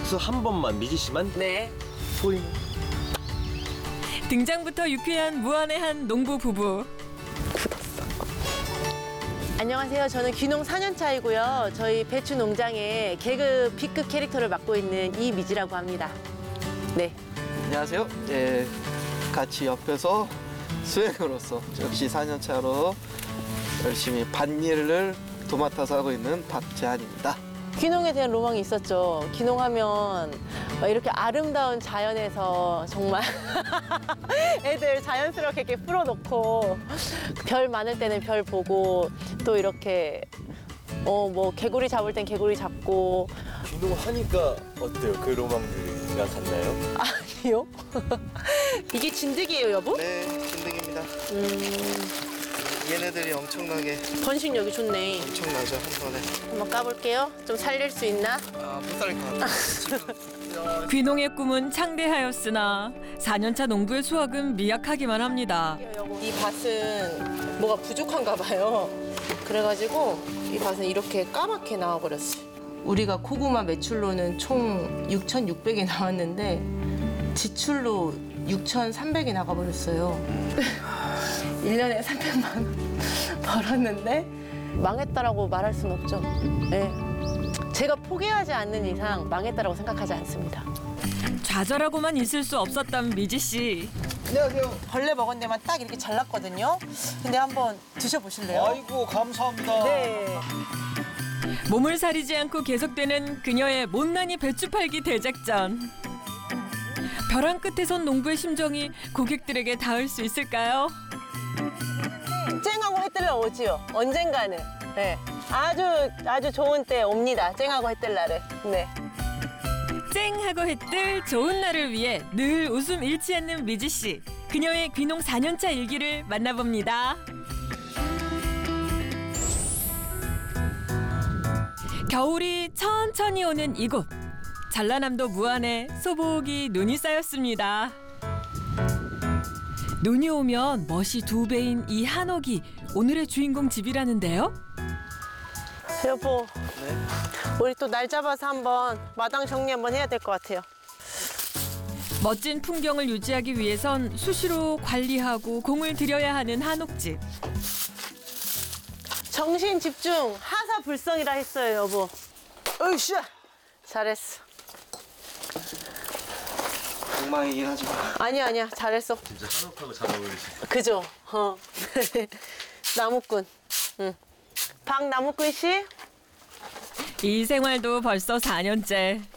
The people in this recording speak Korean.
박수 한 번만 미지 씨만. 네. 보잉. 등장부터 유쾌한 무한의 한 농부 부부. 안녕하세요. 저는 귀농 4년 차이고요. 저희 배추 농장의 개그 B급 캐릭터를 맡고 있는 이미지라고 합니다. 네. 안녕하세요. 예, 같이 옆에서 수행으로서 역시 4년 차로 열심히 밭일을 도맡아서 하고 있는 박재한입니다. 귀농에 대한 로망이 있었죠. 귀농하면 막 이렇게 아름다운 자연에서 정말 애들 자연스럽게 이렇게 풀어놓고 별 많을 때는 별 보고 또 이렇게 뭐 개구리 잡을 땐 개구리 잡고. 귀농하니까 어때요? 그 로망들이랑 같나요? 아니요. 이게 진드기예요, 여보? 네, 진득입니다. 얘네들이 엄청나게 번식력이 좋네. 엄청나죠, 한 번에. 한번 까볼게요. 좀 살릴 수 있나? 못 살릴 것 같아요. 귀농의 꿈은 창대하였으나 4년차 농부의 수확은 미약하기만 합니다. 이 밭은 뭐가 부족한가 봐요. 그래가지고 이 밭은 이렇게 까맣게 나와버렸어요. 우리가 고구마 매출로는 총 6,600이 나왔는데 지출로 6,300이 나가버렸어요. 1년에 300만 원 벌었는데 망했다라고 말할 순 없죠. 네. 제가 포기하지 않는 이상 망했다라고 생각하지 않습니다. 좌절하고만 있을 수 없었던 미지 씨. 안녕하세요. 벌레 먹은 데만 딱 이렇게 잘랐거든요. 근데 한번 드셔보실래요? 아이고 감사합니다. 네. 몸을 사리지 않고 계속되는 그녀의 못난이 배추 팔기 대작전. 벼랑 끝에 선 농부의 심정이 고객들에게 닿을 수 있을까요? 쨍하고 해뜰 날 오지요. 언젠가는. 네. 아주 좋은 때 옵니다. 쨍하고 해뜰 날은. 네. 쨍하고 해뜰 좋은 날을 위해 늘 웃음 잃지 않는 미지 씨. 그녀의 귀농 4년차 일기를 만나봅니다. 겨울이 천천히 오는 이곳. 전라남도 무안에 소복이 눈이 쌓였습니다. 눈이 오면 멋이 2배인 이 한옥이 오늘의 주인공 집이라는데요. 여보, 네. 우리 또 날 잡아서 한번 마당 정리 한번 해야 될 것 같아요. 멋진 풍경을 유지하기 위해선 수시로 관리하고 공을 들여야 하는 한옥집. 정신 집중, 하사불성이라 했어요, 여보. 으쌰! 잘했어. 엉망이긴 하지만. 아니야, 잘했어. 진짜 한옥하고 잘 어울리시네. 그죠? 나무꾼. 응. 박나무꾼 씨? 이 생활도 벌써 4년째.